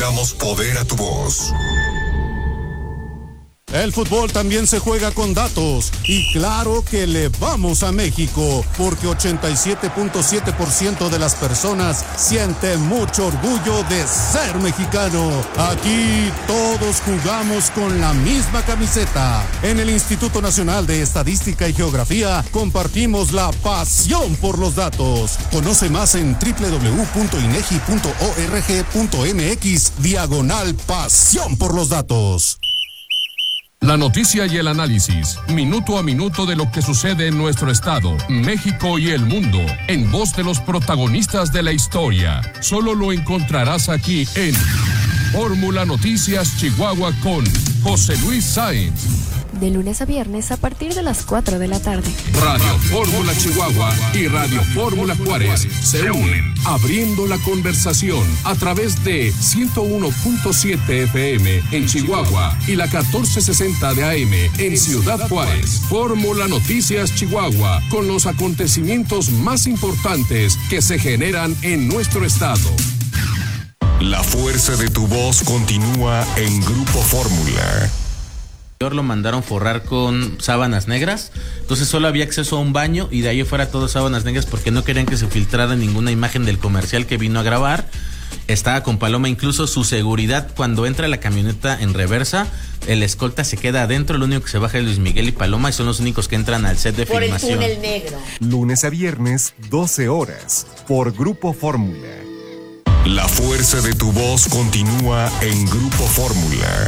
damos poder a tu voz. El fútbol también se juega con datos y claro que le vamos a México porque 87.7% de las personas siente mucho orgullo de ser mexicano. Aquí todos jugamos con la misma camiseta. En el Instituto Nacional de Estadística y Geografía compartimos la pasión por los datos. Conoce más en www.inegi.org.mx/pasión por los datos. La noticia y el análisis, minuto a minuto de lo que sucede en nuestro estado, México y el mundo, en voz de los protagonistas de la historia. Solo lo encontrarás aquí en Fórmula Noticias Chihuahua con José Luis Sáenz. De lunes a viernes a partir de las 4 de la tarde. Radio Fórmula Chihuahua y Radio Fórmula Juárez se unen, abriendo la conversación a través de 101.7 FM en Chihuahua y la 1460 de AM en Ciudad Juárez. Fórmula Noticias Chihuahua, con los acontecimientos más importantes que se generan en nuestro estado. La fuerza de tu voz continúa en Grupo Fórmula. Lo mandaron forrar con sábanas negras, entonces solo había acceso a un baño y de ahí fuera todo sábanas negras porque no querían que se filtrara ninguna imagen del comercial que vino a grabar. Estaba con Paloma, incluso su seguridad cuando entra la camioneta en reversa, el escolta se queda adentro, lo único que se baja es Luis Miguel y Paloma y son los únicos que entran al set de filmación. Por el túnel negro. Lunes a viernes, 12 horas, por Grupo Fórmula. La fuerza de tu voz continúa en Grupo Fórmula.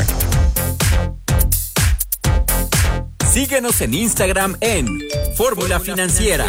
Síguenos en Instagram en Fórmula Financiera.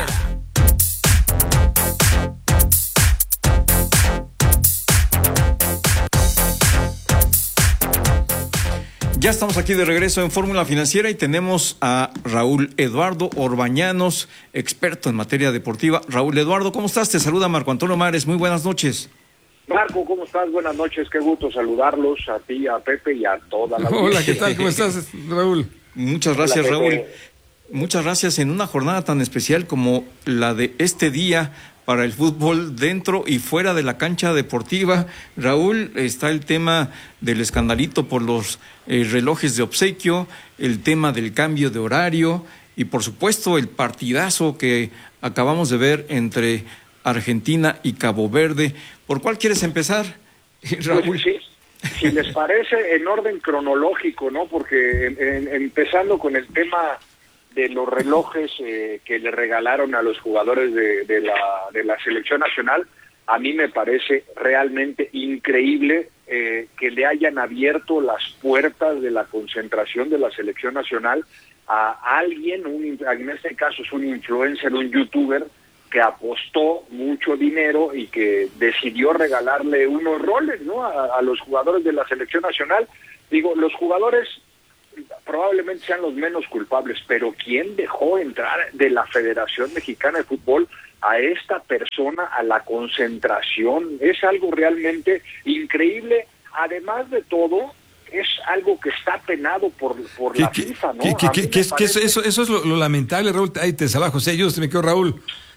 Ya estamos aquí de regreso en Fórmula Financiera y tenemos a Raúl Eduardo Orbañanos, experto en materia deportiva. Raúl Eduardo, ¿cómo estás? Te saluda Marco Antonio Mares. Muy buenas noches. Marco, ¿cómo estás? Buenas noches, qué gusto saludarlos a ti, a Pepe y a toda la Hola, ¿qué tal? ¿Cómo estás, Raúl? Muchas gracias, Raúl. Muchas gracias en una jornada tan especial como la de este día para el fútbol dentro y fuera de la cancha deportiva. Raúl, está el tema del escandalito por los relojes de obsequio, el tema del cambio de horario y por supuesto el partidazo que acabamos de ver entre Argentina y Cabo Verde. ¿Por cuál quieres empezar, Raúl? Pues sí. Si les parece, en orden cronológico, ¿no? Porque empezando con el tema de los relojes que le regalaron a los jugadores de la selección nacional, a mí me parece realmente increíble que le hayan abierto las puertas de la concentración de la selección nacional a alguien, en este caso es un influencer, un youtuber, que apostó mucho dinero y que decidió regalarle unos roles, ¿no?, a los jugadores de la selección nacional. Digo, los jugadores probablemente sean los menos culpables, pero ¿quién dejó entrar de la Federación Mexicana de Fútbol a esta persona a la concentración? Es algo realmente increíble. Además de todo, es algo que está penado por la FIFA, ¿no? Eso es lo lamentable, Raúl. Ahí te salva, José. Yo me quedo, Raúl.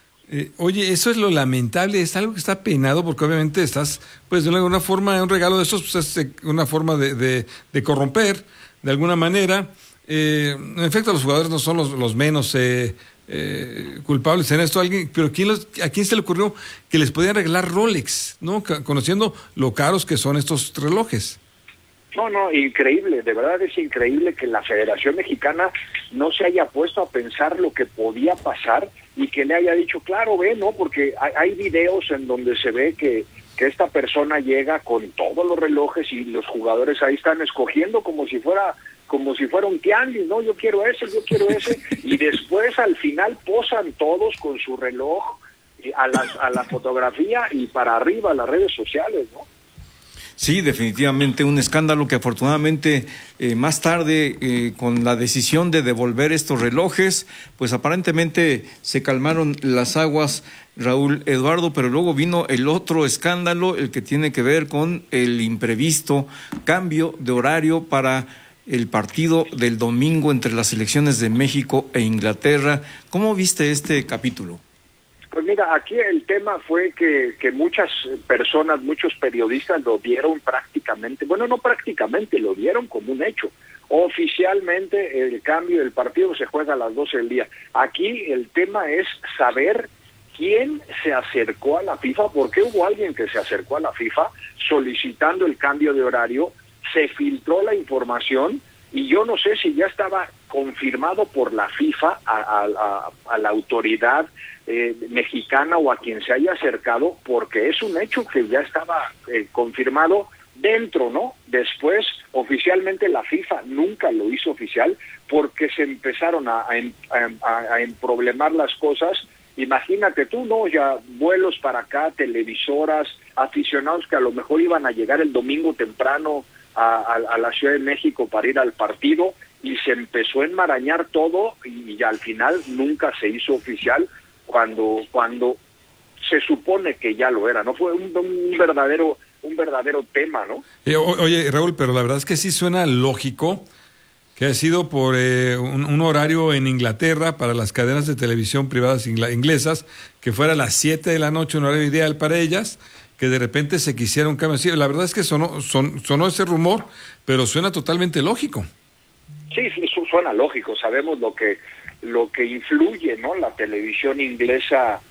Oye, eso es lo lamentable, es algo que está penado porque obviamente estás, pues de alguna forma, un regalo de esos, pues es una forma de corromper, de alguna manera. En efecto, los jugadores no son los menos culpables en esto, pero ¿a quién se le ocurrió que les podían regalar Rolex, no? Conociendo lo caros que son estos relojes. No, increíble, de verdad es increíble que la Federación Mexicana no se haya puesto a pensar lo que podía pasar y que le haya dicho, claro, ¿no? Porque hay videos en donde se ve que esta persona llega con todos los relojes y los jugadores ahí están escogiendo como si fuera un tianguis, ¿no? Yo quiero ese, y después al final posan todos con su reloj a la fotografía y para arriba a las redes sociales, ¿no? Sí, definitivamente un escándalo que afortunadamente más tarde con la decisión de devolver estos relojes, pues aparentemente se calmaron las aguas, Raúl Eduardo, pero luego vino el otro escándalo, el que tiene que ver con el imprevisto cambio de horario para el partido del domingo entre las selecciones de México e Inglaterra. ¿Cómo viste este capítulo? Pues mira, aquí el tema fue que muchas personas, muchos periodistas lo dieron prácticamente, bueno, no prácticamente, lo dieron como un hecho. Oficialmente el cambio del partido se juega a las 12 del día. Aquí el tema es saber quién se acercó a la FIFA, porque hubo alguien que se acercó a la FIFA solicitando el cambio de horario, se filtró la información y yo no sé si ya estaba confirmado por la FIFA a la autoridad mexicana o a quien se haya acercado, porque es un hecho que ya estaba confirmado dentro, ¿no? Después, oficialmente la FIFA nunca lo hizo oficial porque se empezaron a emproblemar las cosas. Imagínate tú, ¿no? Ya vuelos para acá, televisoras, aficionados que a lo mejor iban a llegar el domingo temprano a la Ciudad de México para ir al partido, y se empezó a enmarañar todo y al final nunca se hizo oficial cuando se supone que ya lo era, ¿no? Fue un verdadero tema, ¿no? Oye, Raúl, pero la verdad es que sí suena lógico que ha sido por un horario en Inglaterra para las cadenas de televisión privadas inglesas, que fuera a las 7 de la noche, un horario ideal para ellas, que de repente se quisiera un cambio así. La verdad es que sonó ese rumor, pero suena totalmente lógico. Sí, eso suena lógico. Sabemos lo que influye, ¿no? La televisión inglesa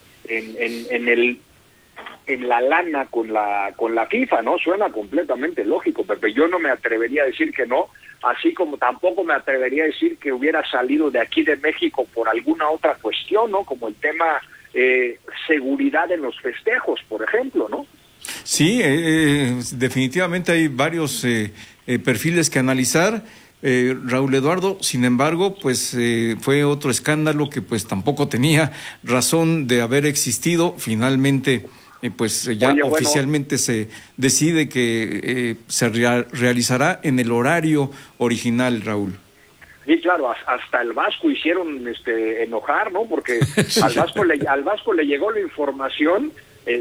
en la lana con la FIFA, ¿no? Suena completamente lógico, pero yo no me atrevería a decir que no, así como tampoco me atrevería a decir que hubiera salido de aquí de México por alguna otra cuestión, ¿no? Como el tema seguridad en los festejos, por ejemplo, ¿no? Sí, definitivamente hay varios perfiles que analizar. Raúl Eduardo, sin embargo, pues fue otro escándalo que pues tampoco tenía razón de haber existido. Finalmente, pues ya oficialmente se decide que se realizará en el horario original, Raúl. Sí, claro, hasta el Vasco hicieron enojar, ¿no? Porque al Vasco le llegó la información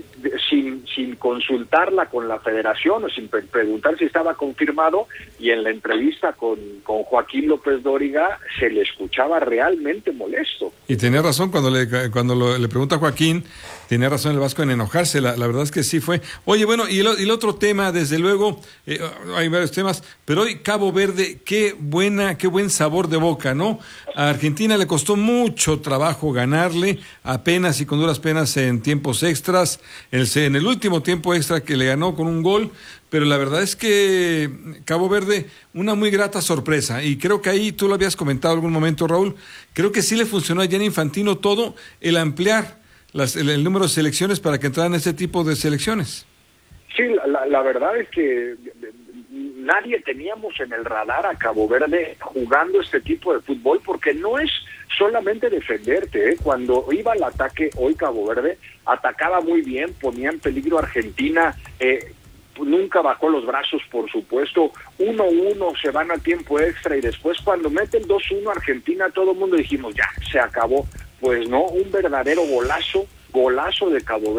sin consultarla con la federación o sin preguntar si estaba confirmado, y en la entrevista con Joaquín López Dóriga se le escuchaba realmente molesto. Y tenía razón cuando le pregunta a Joaquín, tenía razón el Vasco en enojarse, la verdad es que sí fue. Oye, bueno, y el otro tema, desde luego, hay varios temas, pero hoy Cabo Verde, qué buen sabor de boca, ¿no? A Argentina le costó mucho trabajo ganarle, apenas y con duras penas en tiempos extras, en el último tiempo extra que le ganó con un gol, pero la verdad es que Cabo Verde, una muy grata sorpresa, y creo que ahí tú lo habías comentado en algún momento, Raúl, creo que sí le funcionó a Gianni Infantino todo el ampliar el número de selecciones para que entraran ese tipo de selecciones. Sí, la verdad es que nadie teníamos en el radar a Cabo Verde jugando este tipo de fútbol, porque no es solamente defenderte, ¿eh? Cuando iba al ataque hoy Cabo Verde, atacaba muy bien, ponía en peligro a Argentina, nunca bajó los brazos, por supuesto. 1-1, se van a tiempo extra, y después cuando mete el 2-1 Argentina, todo el mundo dijimos, ya, se acabó. Pues no, un verdadero golazo de Cabo Verde.